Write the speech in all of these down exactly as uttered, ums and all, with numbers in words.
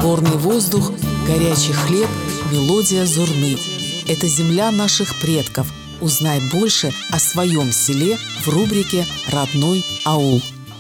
Горный воздух, горячий хлеб, мелодия зурны. Это земля наших предков. Узнай больше о своем селе в рубрике «Родной аул».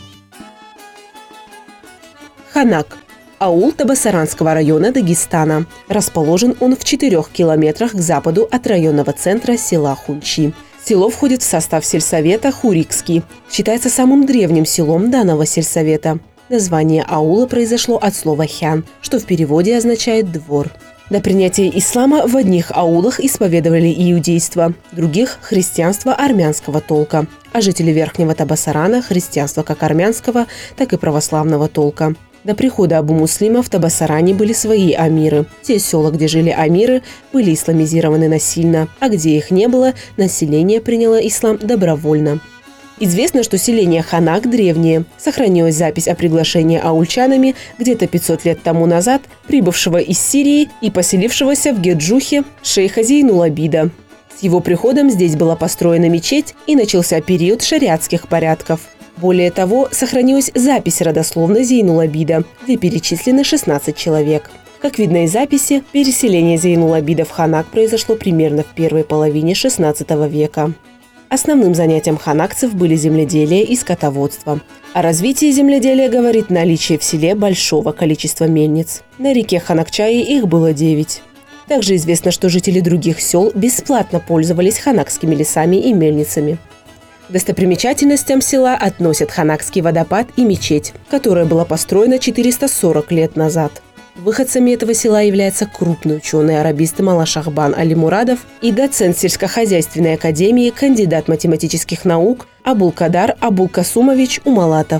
Ханак – аул Табасаранского района Дагестана. Расположен он в четырех километрах к западу от районного центра села Хунчи. Село входит в состав сельсовета Хурикский. Считается самым древним селом данного сельсовета. Название аула произошло от слова «хян», что в переводе означает «двор». До принятия ислама в одних аулах исповедовали иудейство, других – христианство армянского толка, а жители Верхнего Табасарана – христианство как армянского, так и православного толка. До прихода Абу Муслима в Табасаране были свои амиры. Те села, где жили амиры, были исламизированы насильно, а где их не было, население приняло ислам добровольно. Известно, что селение Ханак древнее. Сохранилась запись о приглашении аульчанами где-то пятьсот лет тому назад прибывшего из Сирии и поселившегося в Геджухе шейха Зейнулабида. С его приходом здесь была построена мечеть и начался период шариатских порядков. Более того, сохранилась запись родословной Зейнулабида, где перечислены шестнадцать человек. Как видно из записи, переселение Зейнулабида в Ханак произошло примерно в первой половине шестнадцатого века. Основным занятием ханакцев были земледелие и скотоводство. О развитии земледелия говорит наличие в селе большого количества мельниц. На реке Ханакчае их было девять. Также известно, что жители других сел бесплатно пользовались ханакскими лесами и мельницами. К достопримечательностям села относят Ханакский водопад и мечеть, которая была построена четыреста сорок лет назад. Выходцами этого села является крупный ученый-арабист Мала Шахбан Али Мурадов и доцент сельскохозяйственной академии, кандидат математических наук Абул-Кадар Абул-Касумович Умалатов.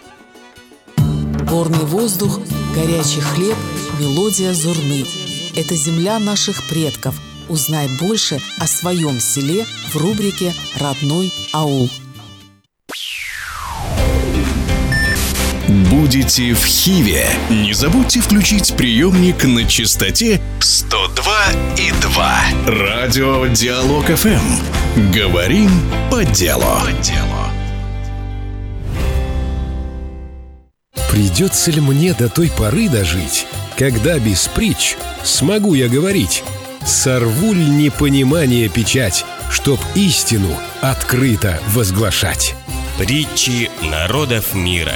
Горный воздух, горячий хлеб, мелодия зурны. Это земля наших предков. Узнай больше о своем селе в рубрике «Родной аул». Будете в Хиве? Не забудьте включить приемник на частоте сто два и два. Радио Диалог эф эм. Говорим по делу. Придется ли мне до той поры дожить, когда без притч смогу я говорить? Сорву ль непонимание печать, чтоб истину открыто возглашать? Притчи народов мира.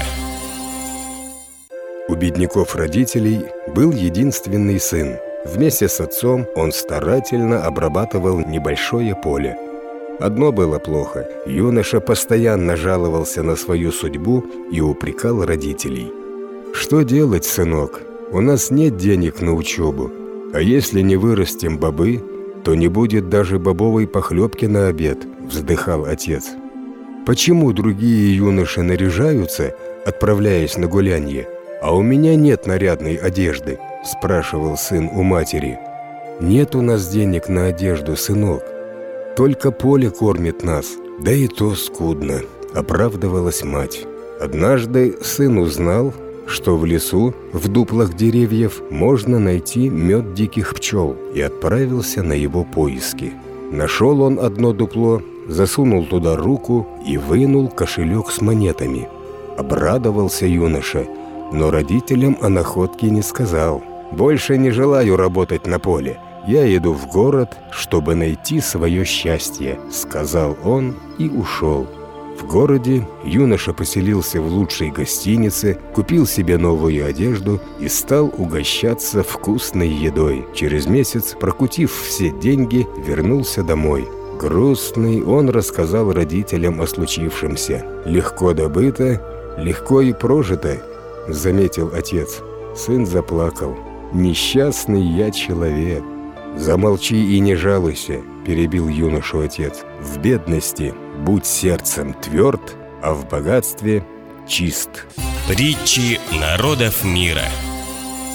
У бедняков родителей был единственный сын. Вместе с отцом он старательно обрабатывал небольшое поле. Одно было плохо. Юноша постоянно жаловался на свою судьбу и упрекал родителей. «Что делать, сынок? У нас нет денег на учебу. А если не вырастим бобы, то не будет даже бобовой похлебки на обед», – вздыхал отец. «Почему другие юноши наряжаются, отправляясь на гулянье, а у меня нет нарядной одежды?» – спрашивал сын у матери. «Нет у нас денег на одежду, сынок. Только поле кормит нас, да и то скудно», – оправдывалась мать. Однажды сын узнал, что в лесу, в дуплах деревьев, можно найти мед диких пчел, и отправился на его поиски. Нашел он одно дупло, засунул туда руку и вынул кошелек с монетами. Обрадовался юноша, но родителям о находке не сказал. «Больше не желаю работать на поле. Я иду в город, чтобы найти свое счастье», — сказал он и ушел. В городе юноша поселился в лучшей гостинице, купил себе новую одежду и стал угощаться вкусной едой. Через месяц, прокутив все деньги, вернулся домой. Грустный, он рассказал родителям о случившемся. «Легко добыто, легко и прожито», — заметил отец. Сын заплакал. «Несчастный я человек». «Замолчи и не жалуйся», — перебил юношу отец. «В бедности будь сердцем тверд, а в богатстве чист». Притчи народов мира.